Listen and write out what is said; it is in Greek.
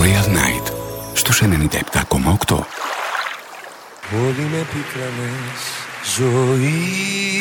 Royal Night στους 97,8. Όλοι με πίκρανες ζωή